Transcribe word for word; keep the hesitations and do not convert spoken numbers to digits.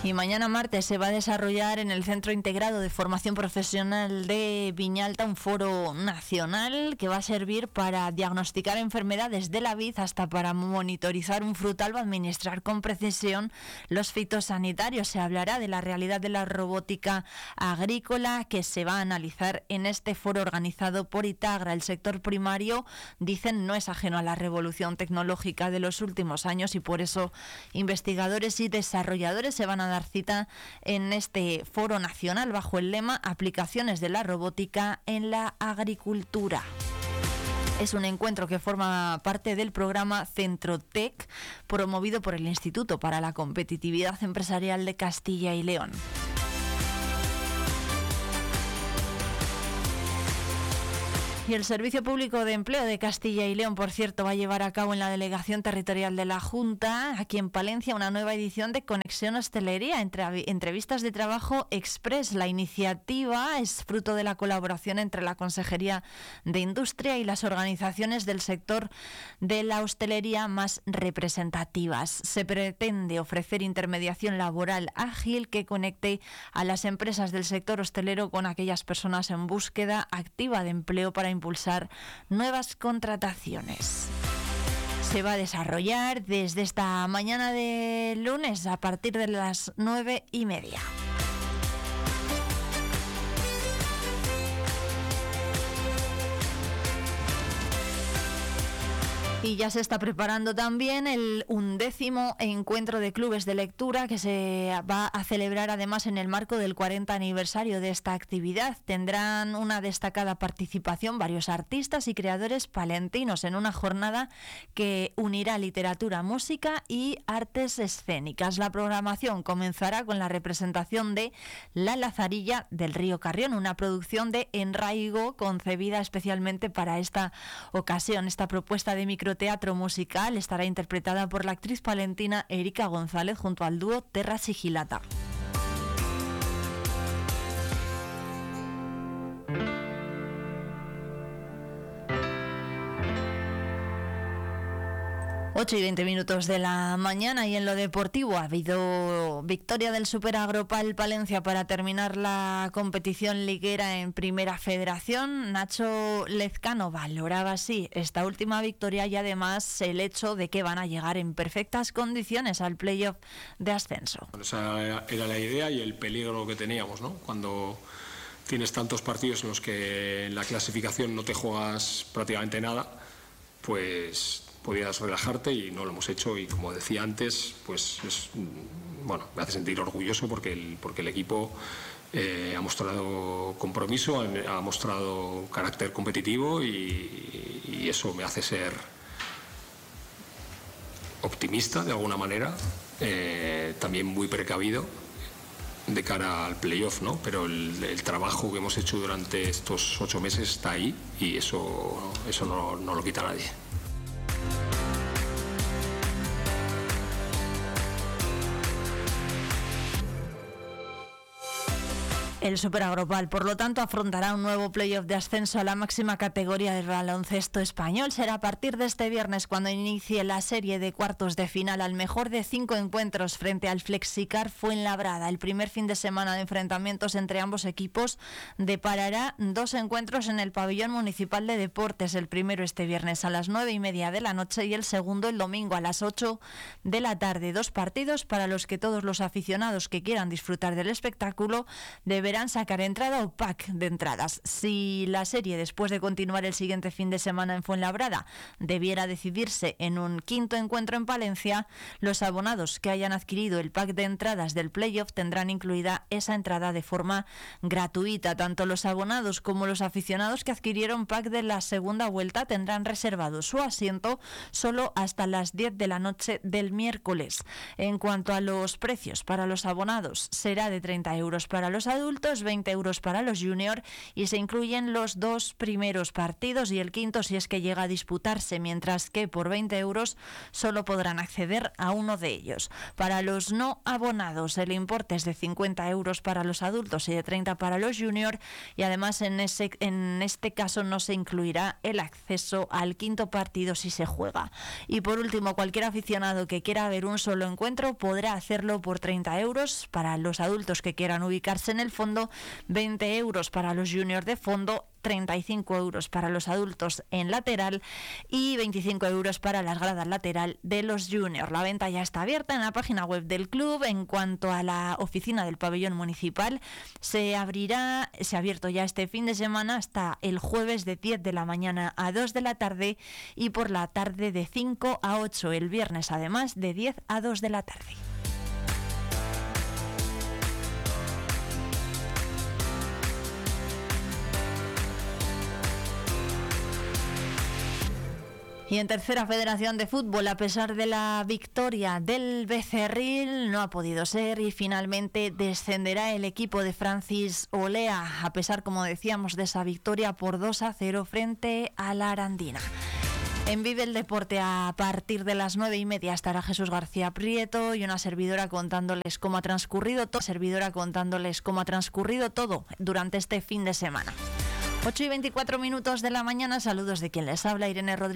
Y mañana martes se va a desarrollar en el Centro Integrado de Formación Profesional de Viñalta un foro nacional que va a servir para diagnosticar enfermedades de la vid hasta para monitorizar un frutal o administrar con precisión los fitosanitarios. Se hablará de la realidad de la robótica agrícola que se va a analizar en este foro organizado por Itagra. El sector primario, dicen, no es ajeno a la revolución tecnológica de los últimos años y por eso investigadores y desarrolladores se van a dar cita en este foro nacional bajo el lema Aplicaciones de la robótica en la agricultura. Es un encuentro que forma parte del programa Centrotec, promovido por el Instituto para la Competitividad Empresarial de Castilla y León. Y el Servicio Público de Empleo de Castilla y León, por cierto, va a llevar a cabo en la Delegación Territorial de la Junta, aquí en Palencia, una nueva edición de Conexión Hostelería, entre entrevistas de trabajo express. La iniciativa es fruto de la colaboración entre la Consejería de Industria y las organizaciones del sector de la hostelería más representativas. Se pretende ofrecer intermediación laboral ágil que conecte a las empresas del sector hostelero con aquellas personas en búsqueda activa de empleo para impulsar nuevas contrataciones. Se va a desarrollar desde esta mañana de lunes a partir de las nueve y media. Y ya se está preparando también el undécimo encuentro de clubes de lectura que se va a celebrar además en el marco del cuarenta aniversario de esta actividad. Tendrán una destacada participación varios artistas y creadores palentinos en una jornada que unirá literatura, música y artes escénicas. La programación comenzará con la representación de La Lazarilla del Río Carrión, una producción de Enraigo concebida especialmente para esta ocasión. Esta propuesta de micro teatro musical estará interpretada por la actriz palentina Erika González junto al dúo Terra Sigilata. ocho y veinte minutos de la mañana y en lo deportivo ha habido victoria del Super Agropal Palencia para terminar la competición liguera en Primera Federación. Nacho Lezcano valoraba así esta última victoria y además el hecho de que van a llegar en perfectas condiciones al playoff de ascenso. Esa era la idea y el peligro que teníamos, ¿no? Cuando tienes tantos partidos en los que en la clasificación no te juegas prácticamente nada, pues podías relajarte y no lo hemos hecho y como decía antes, pues es, bueno, me hace sentir orgulloso porque el, porque el equipo eh, ha mostrado compromiso, ha, ha mostrado carácter competitivo y, y eso me hace ser optimista de alguna manera, eh, también muy precavido de cara al playoff, ¿no? Pero el, el trabajo que hemos hecho durante estos ocho meses está ahí y eso, eso no, no lo quita nadie. El Super Agropal, por lo tanto, afrontará un nuevo playoff de ascenso a la máxima categoría del baloncesto español. Será a partir de este viernes cuando inicie la serie de cuartos de final al mejor de cinco encuentros frente al Flexicar Fuenlabrada. El primer fin de semana de enfrentamientos entre ambos equipos deparará dos encuentros en el Pabellón Municipal de Deportes. El primero este viernes a las nueve y media de la noche y el segundo el domingo a las ocho de la tarde. Dos partidos para los que todos los aficionados que quieran disfrutar del espectáculo deberán sacar entrada o pack de entradas. Si la serie, después de continuar el siguiente fin de semana en Fuenlabrada, debiera decidirse en un quinto encuentro en Palencia, los abonados que hayan adquirido el pack de entradas del playoff tendrán incluida esa entrada de forma gratuita. Tanto los abonados como los aficionados que adquirieron pack de la segunda vuelta tendrán reservado su asiento solo hasta las diez de la noche del miércoles. En cuanto a los precios para los abonados, será de treinta euros para los adultos adultos, veinte euros para los junior y se incluyen los dos primeros partidos y el quinto si es que llega a disputarse, mientras que por veinte euros solo podrán acceder a uno de ellos. Para los no abonados el importe es de cincuenta euros para los adultos y de treinta para los junior y además en, ese, en este caso no se incluirá el acceso al quinto partido si se juega. Y por último, cualquier aficionado que quiera ver un solo encuentro podrá hacerlo por treinta euros para los adultos que quieran ubicarse en el fondo, veinte euros para los juniors de fondo, treinta y cinco euros para los adultos en lateral y veinticinco euros para las gradas lateral de los juniors. La venta ya está abierta en la página web del club. En cuanto a la oficina del pabellón municipal, se abrirá, se ha abierto ya este fin de semana hasta el jueves de diez de la mañana a dos de la tarde y por la tarde de cinco a ocho, el viernes además de diez a dos de la tarde. Y en tercera federación de fútbol, a pesar de la victoria del Becerril, no ha podido ser y finalmente descenderá el equipo de Francis Olea, a pesar, como decíamos, de esa victoria por dos a cero frente a la Arandina. En Vive el Deporte a partir de las nueve y media estará Jesús García Prieto y una servidora contándoles cómo ha transcurrido todo, servidora contándoles cómo ha transcurrido todo durante este fin de semana. ocho y veinticuatro minutos de la mañana, saludos de quien les habla, Irene Rodríguez.